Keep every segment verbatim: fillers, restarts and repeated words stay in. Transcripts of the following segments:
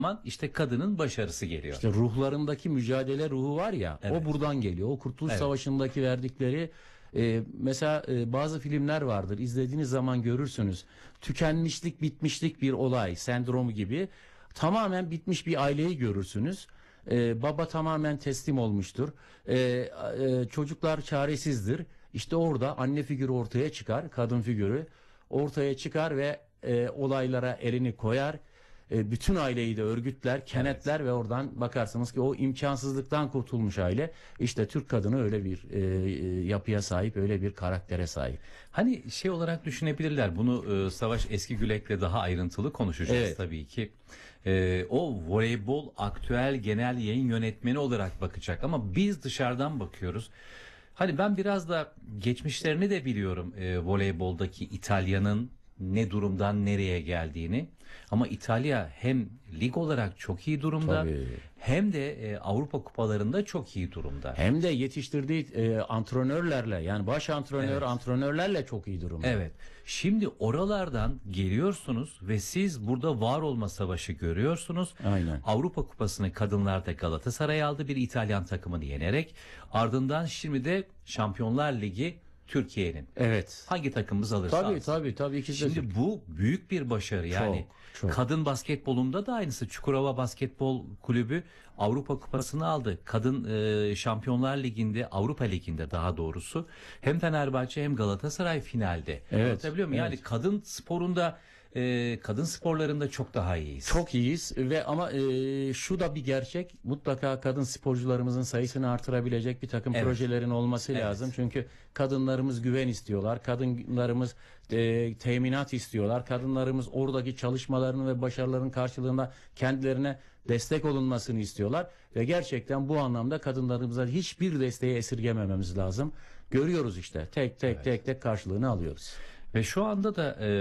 zaman işte kadının başarısı geliyor. İşte ruhlarındaki mücadele ruhu var ya, Evet. o buradan geliyor. O Kurtuluş Evet. Savaşı'ndaki verdikleri e, mesela e, bazı filmler vardır. İzlediğiniz zaman görürsünüz. Tükenmişlik, bitmişlik bir olay, sendromu gibi. Tamamen bitmiş bir aileyi görürsünüz. E, baba tamamen teslim olmuştur. E, e, çocuklar çaresizdir. İşte orada anne figürü ortaya çıkar, kadın figürü ortaya çıkar ve e, olaylara elini koyar. E, bütün aileyi de örgütler, kenetler evet. Ve oradan bakarsınız ki o imkansızlıktan kurtulmuş aile. İşte Türk kadını öyle bir e, yapıya sahip, öyle bir karaktere sahip. Hani şey olarak düşünebilirler. Bunu e, Savaş Eskigülek'le daha ayrıntılı konuşacağız Evet. tabii ki. E, o voleybol aktüel genel yayın yönetmeni olarak bakacak ama biz dışarıdan bakıyoruz. Hani ben biraz da geçmişlerini de biliyorum e, voleyboldaki İtalya'nın ne durumdan nereye geldiğini. Ama İtalya hem lig olarak çok iyi durumda. Tabii. Hem de e, Avrupa kupalarında çok iyi durumda. Hem de yetiştirdiği e, antrenörlerle, yani baş antrenör Evet. antrenörlerle çok iyi durumda. Evet. Şimdi oralardan geliyorsunuz ve siz burada var olma savaşı görüyorsunuz. Aynen. Avrupa Kupası'nı kadınlarda Galatasaray aldı, bir İtalyan takımını yenerek. Ardından şimdi de Şampiyonlar Ligi Türkiye'nin. Evet. Hangi takımımız alırsa Tabii alsın. tabii tabii ikisi de. Şimdi bu büyük bir başarı yani. Çok, çok. Kadın basketbolunda da aynısı. Çukurova Basketbol Kulübü Avrupa Kupası'nı aldı. Kadın e, Şampiyonlar Ligi'nde, Avrupa Ligi'nde daha doğrusu hem Fenerbahçe hem Galatasaray finalde. Evet. Anlatabiliyor muyum? Yani Evet. kadın sporunda e, kadın sporlarında çok daha iyiyiz. Çok iyiyiz ve ama e, şu da bir gerçek, mutlaka kadın sporcularımızın sayısını artırabilecek bir takım Evet. projelerin olması Evet. lazım. Çünkü kadınlarımız güven istiyorlar, kadınlarımız e, teminat istiyorlar, kadınlarımız oradaki çalışmalarının ve başarıların karşılığında kendilerine destek olunmasını istiyorlar ve gerçekten bu anlamda kadınlarımıza hiçbir desteği esirgemememiz lazım. Görüyoruz işte, tek tek Evet. tek tek karşılığını alıyoruz. Ve şu anda da e,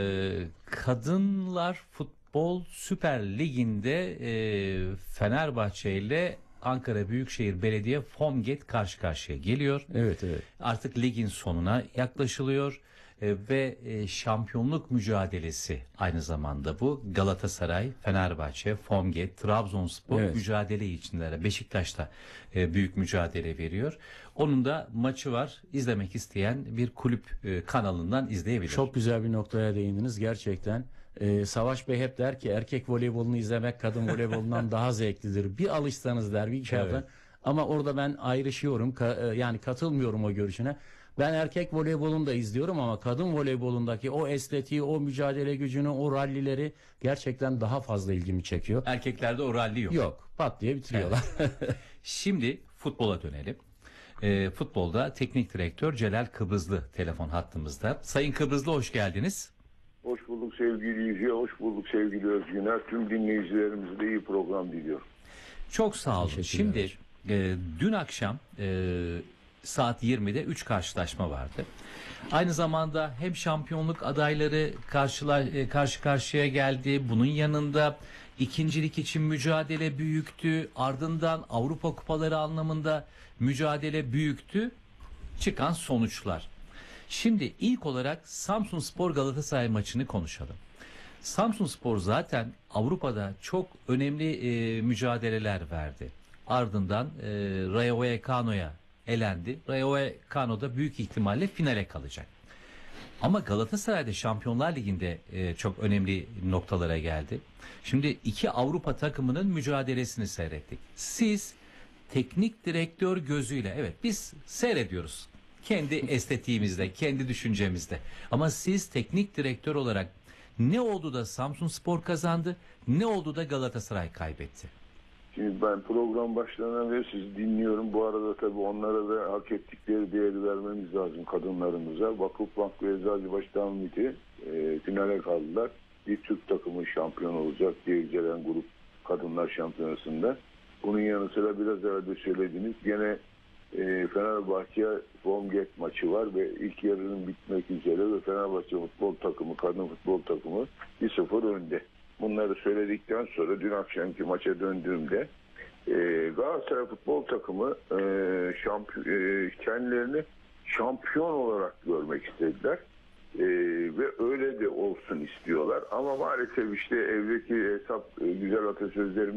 Kadınlar Futbol Süper Ligi'nde e, Fenerbahçe ile Ankara Büyükşehir Belediye Fomget karşı karşıya geliyor. Evet evet. Artık ligin sonuna yaklaşılıyor e, ve e, şampiyonluk mücadelesi aynı zamanda bu. Galatasaray, Fenerbahçe, Fomget, Trabzonspor Evet. mücadele içindeler. Beşiktaş'ta e, büyük mücadele veriyor. Onun da maçı var. İzlemek isteyen bir kulüp e, kanalından izleyebilir. Çok güzel bir noktaya değindiniz gerçekten. Ee, Savaş Bey hep der ki erkek voleybolunu izlemek kadın voleybolundan daha zevklidir. Bir alışsanız der, bir şey Evet. yapın. Ama orada ben ayrışıyorum. Ka- yani katılmıyorum o görüşüne. Ben erkek voleybolunu da izliyorum ama kadın voleybolundaki o estetiği, o mücadele gücünü, o rallileri gerçekten daha fazla ilgimi çekiyor. Erkeklerde o ralli yok. Yok, pat diye bitiriyorlar. Şimdi futbola dönelim. E, futbolda teknik direktör Celal Kıbrızlı telefon hattımızda. Sayın Kıbrızlı hoş geldiniz. Hoş bulduk sevgili Yüce, hoş bulduk sevgili Özgüner. Tüm dinleyicilerimize de iyi program diliyorum. Çok sağ olun. Teşekkürler Şimdi hocam. e, dün akşam e, saat yirmide üç karşılaşma vardı. Aynı zamanda hem şampiyonluk adayları karşıla, e, karşı karşıya geldi. Bunun yanında ikincilik için mücadele büyüktü. Ardından Avrupa kupaları anlamında mücadele büyüktü. Çıkan sonuçlar. Şimdi ilk olarak Samsunspor Galatasaray maçını konuşalım. Samsunspor zaten Avrupa'da çok önemli e, mücadeleler verdi. Ardından e, Rayo Vallecano'ya elendi. Rayo Vallecano da büyük ihtimalle finale kalacak. Ama Galatasaray'da Şampiyonlar Ligi'nde e, çok önemli noktalara geldi. Şimdi iki Avrupa takımının mücadelesini seyrettik. Siz teknik direktör gözüyle, evet biz seyrediyoruz. Kendi estetiğimizde, kendi düşüncemizde. Ama siz teknik direktör olarak ne oldu da Samsunspor kazandı, ne oldu da Galatasaray kaybetti? Şimdi ben program başlarından beri sizi dinliyorum. Bu arada tabii onlara da hak ettikleri değeri vermemiz lazım kadınlarımıza. Vakıfbank ve Eczacıbaşı Davamiti e, finale kaldılar. Bir Türk takımı şampiyon olacak diye gelen grup kadınlar şampiyonasında. Bunun yanı sıra biraz evvel de söylediniz. Gene e, Fenerbahçe Fomget maçı var ve ilk yarının bitmek üzere ve Fenerbahçe futbol takımı, kadın futbol takımı bir sıfır önde. Bunları söyledikten sonra dün akşamki maça döndüğümde e, Galatasaray futbol takımı e, şampiyon, e, kendilerini şampiyon olarak görmek istediler. E, ve öyle de olsun istiyorlar. Ama maalesef işte evdeki hesap e, güzel atasözlerimiz